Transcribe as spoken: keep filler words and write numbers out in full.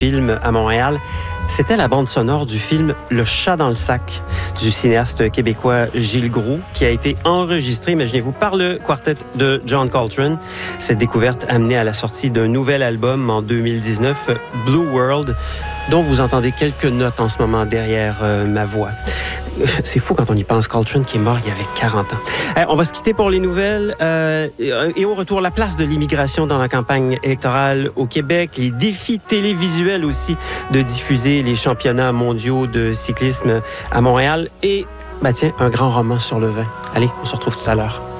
film à Montréal. C'était la bande sonore du film Le chat dans le sac du cinéaste québécois Gilles Groux, qui a été enregistré, imaginez-vous, par le quartet de John Coltrane. Cette découverte a mené à la sortie d'un nouvel album en deux mille dix-neuf, Blue World, dont vous entendez quelques notes en ce moment derrière euh, ma voix. C'est fou quand on y pense. Coltrane qui est mort il y avait quarante ans. Euh, on va se quitter pour les nouvelles. Euh, et au retour, la place de l'immigration dans la campagne électorale au Québec, les défis télévisuels aussi de diffuser les championnats mondiaux de cyclisme à Montréal et, bah tiens, un grand roman sur le vin. Allez, on se retrouve tout à l'heure.